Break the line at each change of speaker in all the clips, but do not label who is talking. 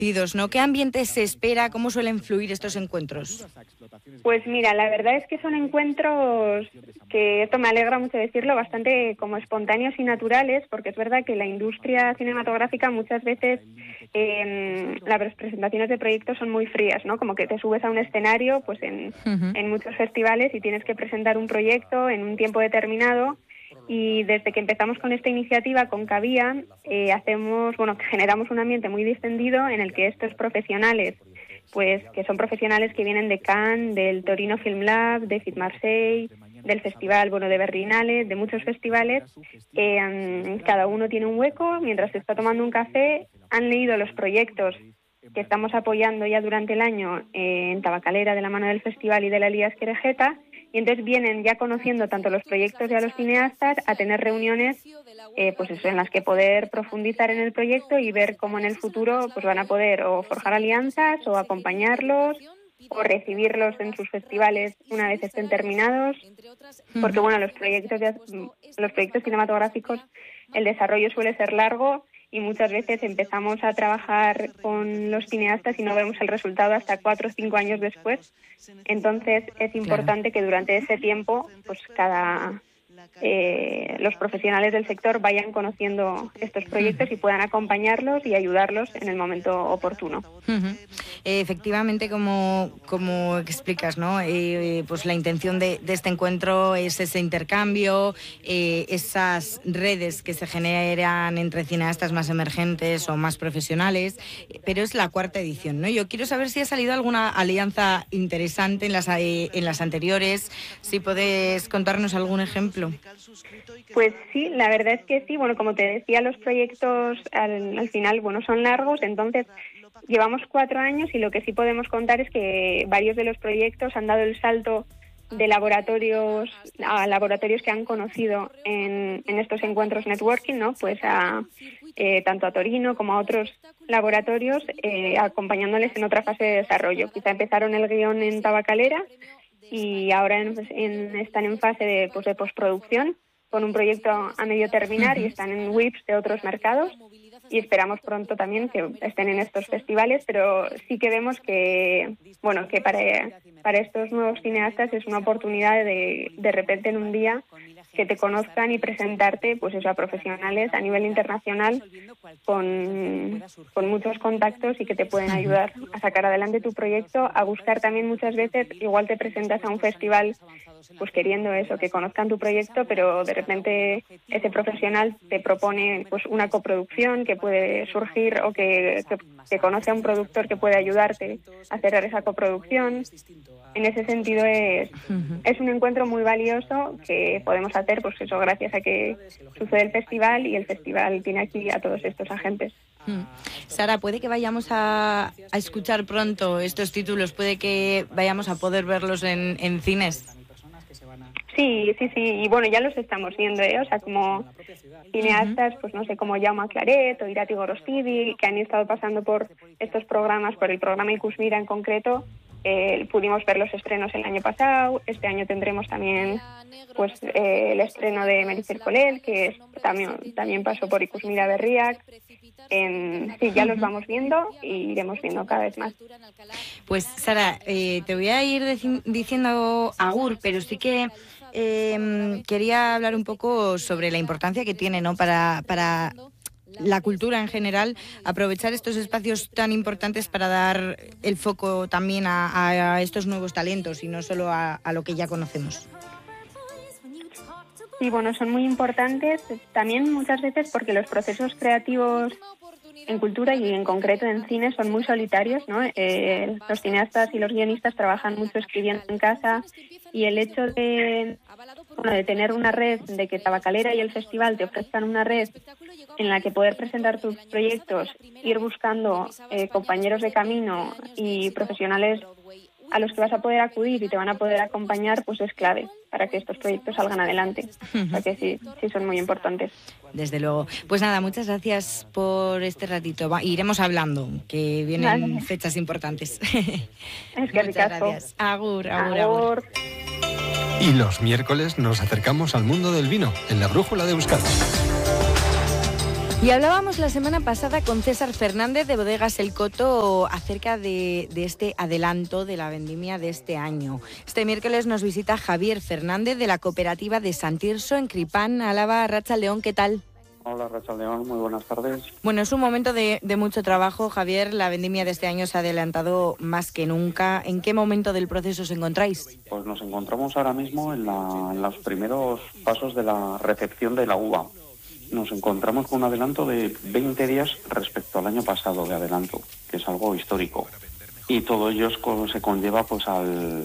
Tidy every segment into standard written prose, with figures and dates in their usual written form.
¿no? ¿Qué ambiente se espera? ¿Cómo suelen fluir estos encuentros?
Pues mira, la verdad es que son encuentros que, esto me alegra mucho decirlo, bastante como espontáneos y naturales, porque es verdad que la industria cinematográfica muchas veces las presentaciones de proyectos son muy frías, ¿no? Como que te subes a un escenario pues en muchos festivales y tienes que presentar un proyecto en un tiempo determinado. Y desde que empezamos con esta iniciativa con Cabía, generamos un ambiente muy distendido en el que estos profesionales, pues que son profesionales que vienen de Cannes, del Torino Film Lab, de Film Marseille, del festival, de Berlinale, de muchos festivales, cada uno tiene un hueco, mientras se está tomando un café, han leído los proyectos que estamos apoyando ya durante el año en Tabacalera, de la mano del festival y de la Elías Querejeta, y entonces vienen ya conociendo tanto los proyectos y a los cineastas a tener reuniones en las que poder profundizar en el proyecto y ver cómo en el futuro pues van a poder o forjar alianzas o acompañarlos o recibirlos en sus festivales una vez estén terminados, porque los proyectos cinematográficos, el desarrollo suele ser largo y muchas veces empezamos a trabajar con los cineastas y no vemos el resultado hasta 4 o 5 años después. Entonces es importante que durante ese tiempo pues los profesionales del sector vayan conociendo estos proyectos y puedan acompañarlos y ayudarlos en el momento oportuno.
Efectivamente, como explicas, ¿no? Pues la intención de este encuentro es ese intercambio, esas redes que se generan entre cineastas más emergentes o más profesionales, pero es la 4ª edición, ¿no? Yo quiero saber si ha salido alguna alianza interesante en las anteriores, si puedes contarnos algún ejemplo.
Pues sí, la verdad es que sí. Como te decía, los proyectos al final, son largos, entonces llevamos 4 años y lo que sí podemos contar es que varios de los proyectos han dado el salto de laboratorios a laboratorios que han conocido en estos encuentros networking, ¿no? Pues tanto a Torino como a otros laboratorios, acompañándoles en otra fase de desarrollo. Quizá empezaron el guión en Tabacalera y ahora están en fase de postproducción con un proyecto a medio terminar y están en WIPs de otros mercados y esperamos pronto también que estén en estos festivales, pero sí que vemos que para estos nuevos cineastas es una oportunidad de repente en un día que te conozcan y presentarte a profesionales a nivel internacional con muchos contactos y que te pueden ayudar a sacar adelante tu proyecto, a buscar también muchas veces, igual te presentas a un festival pues queriendo eso, que conozcan tu proyecto, pero de repente ese profesional te propone pues una coproducción que puede surgir o que conoce a un productor que puede ayudarte a cerrar esa coproducción. En ese sentido es un encuentro muy valioso que podemos hacer gracias a que sucede el festival y el festival tiene aquí a todos estos agentes.
Sara, puede que vayamos a escuchar pronto estos títulos, puede que vayamos a poder verlos en cines.
Sí, y ya los estamos viendo, como cineastas, pues no sé, como Jaume Claret o Irati Gorostidi, que han estado pasando por estos programas, por el programa Ikusmira en concreto. Pudimos ver los estrenos el año pasado. Este año tendremos también el estreno de Meritxell Colell, que también pasó por Ikusmira Berriak. Ya los vamos viendo y iremos viendo cada vez más.
Pues Sara, te voy a ir diciendo agur, pero sí que quería hablar un poco sobre la importancia que tiene, ¿no? para la cultura en general, aprovechar estos espacios tan importantes para dar el foco también a estos nuevos talentos y no solo a lo que ya conocemos.
Sí, son muy importantes también muchas veces porque los procesos creativos en cultura y en concreto en cine son muy solitarios, ¿no? Los cineastas y los guionistas trabajan mucho escribiendo en casa y el hecho de tener una red, de que Tabacalera y el festival te ofrezcan una red en la que poder presentar tus proyectos, ir buscando compañeros de camino y profesionales a los que vas a poder acudir y te van a poder acompañar, pues es clave para que estos proyectos salgan adelante. O sea que sí son muy importantes.
Desde luego. Pues nada, muchas gracias por este ratito. Iremos hablando, que vienen fechas importantes.
Es que
muchas gracias. Agur.
Y los miércoles nos acercamos al mundo del vino, en la Brújula de Euskadi.
Y hablábamos la semana pasada con César Fernández de Bodegas El Coto acerca de este adelanto de la vendimia de este año. Este miércoles nos visita Javier Fernández de la cooperativa de Sant Tirso en Cripán, Álava. Arratsaldeon, ¿qué tal?
Hola, Arratsaldeon, muy buenas tardes.
Bueno, es un momento de mucho trabajo, Javier. La vendimia de este año se ha adelantado más que nunca. ¿En qué momento del proceso os encontráis?
Pues nos encontramos ahora mismo en los primeros pasos de la recepción de la uva. Nos encontramos con un adelanto de 20 días respecto al año pasado de adelanto, que es algo histórico. Y todo ello se conlleva pues a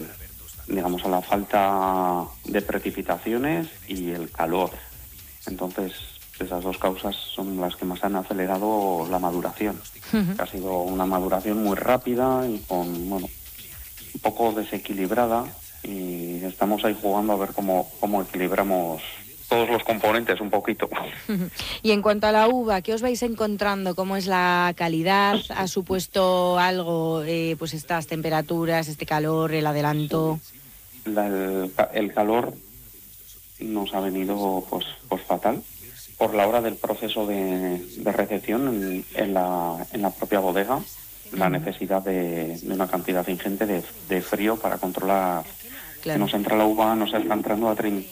la falta de precipitaciones y el calor. Entonces, esas dos causas son las que más han acelerado la maduración. Ha sido una maduración muy rápida y un poco desequilibrada, y estamos ahí jugando a ver cómo equilibramos todos los componentes un poquito.
Y en cuanto a la uva, ¿qué os vais encontrando? ¿Cómo es la calidad? ¿Ha supuesto algo pues estas temperaturas, este calor, el adelanto?
El calor nos ha venido pues fatal por la hora del proceso de recepción en la propia bodega. La necesidad de una cantidad ingente de frío para controlar. Claro. Que nos entra la uva, nos está entrando a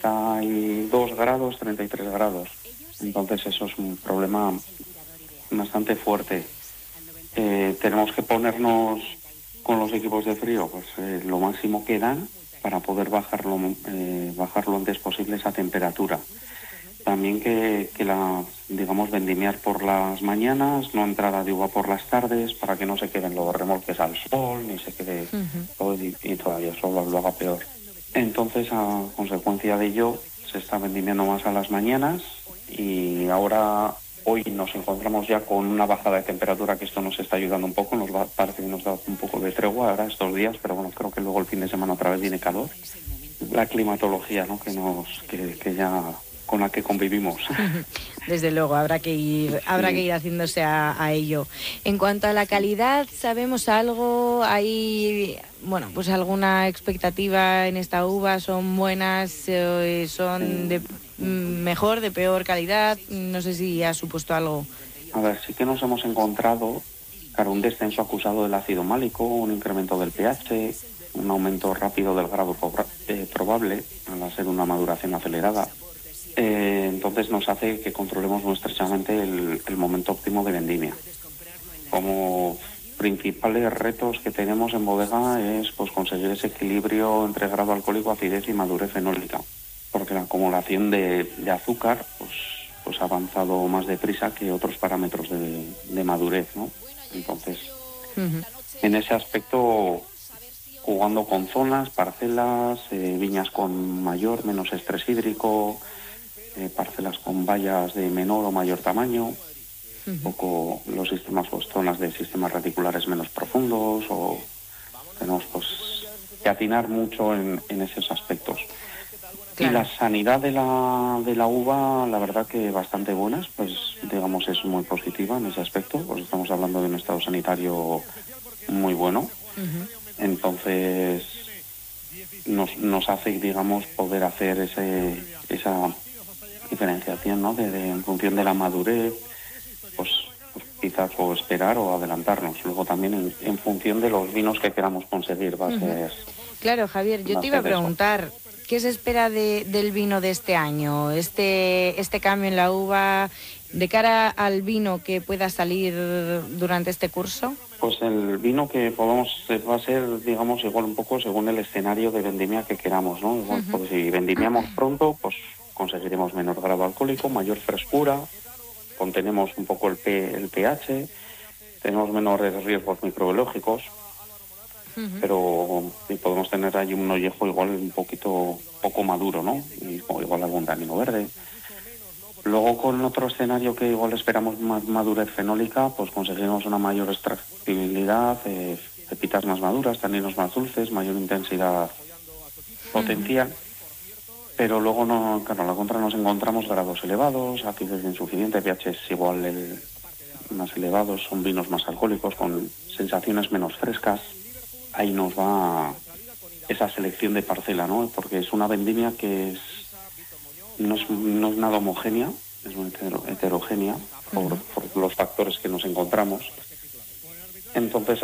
32 grados, 33 grados. Entonces eso es un problema bastante fuerte. Tenemos que ponernos con los equipos de frío lo máximo que dan para poder bajar lo antes posible esa temperatura. También que vendimiar por las mañanas, no entrada de uva por las tardes, para que no se queden los remolques al sol, ni se quede todo y todavía eso lo haga peor. Entonces, a consecuencia de ello, se está vendimiando más a las mañanas, y hoy nos encontramos ya con una bajada de temperatura, que esto nos está ayudando un poco, parece que nos da un poco de tregua ahora estos días, pero bueno, creo que luego el fin de semana otra vez viene calor. La climatología, ¿no?, que ya con la que convivimos.
Desde luego, habrá que ir haciéndose a ello. En cuanto a la calidad, ¿sabemos algo? ¿Hay pues alguna expectativa en esta uva? ¿Son buenas? ¿Son de mejor, de peor calidad? No sé si ha supuesto algo.
A ver, sí que nos hemos encontrado, claro, un descenso acusado del ácido málico, un incremento del pH, un aumento rápido del grado probable, al ser una maduración acelerada. Entonces nos hace que controlemos muy estrechamente el momento óptimo de vendimia. Como principales retos que tenemos en bodega es conseguir ese equilibrio entre grado alcohólico, acidez y madurez fenólica, porque la acumulación de azúcar ha avanzado más deprisa que otros parámetros de madurez, ¿no? Entonces, en ese aspecto, jugando con zonas, parcelas, viñas con menos estrés hídrico, parcelas con vallas de menor o mayor tamaño, un poco los sistemas, zonas de sistemas radiculares menos profundos, o tenemos que atinar mucho en esos aspectos. Claro. Y la sanidad de la uva, la verdad que bastante buenas, es muy positiva en ese aspecto, estamos hablando de un estado sanitario muy bueno. Entonces nos hace, poder hacer esa diferenciación, ¿no?, en función de la madurez, quizás esperar o adelantarnos. Luego también en función de los vinos que queramos conseguir va a ser...
Claro, Javier, yo te iba a preguntar, ¿qué se espera del vino de este año? Este cambio en la uva, de cara al vino que pueda salir durante este curso.
Pues el vino que va a ser, igual un poco según el escenario de vendimia que queramos, ¿no? Igual, si vendimiamos pronto, conseguiremos menor grado alcohólico, mayor frescura, contenemos un poco el pH, tenemos menores riesgos microbiológicos, pero podemos tener ahí un ollejo igual un poco maduro, ¿no? Y igual algún tanino verde. Luego, con otro escenario que igual esperamos más madurez fenólica, conseguimos una mayor extractibilidad, pepitas más maduras, taninos más dulces, mayor intensidad potencial. Pero luego, a la contra, nos encontramos grados elevados, acidez insuficiente, pHs igual más elevados, son vinos más alcohólicos, con sensaciones menos frescas. Ahí nos va esa selección de parcela, ¿no? Porque es una vendimia que no es nada homogénea, es muy heterogénea, por los factores que nos encontramos. Entonces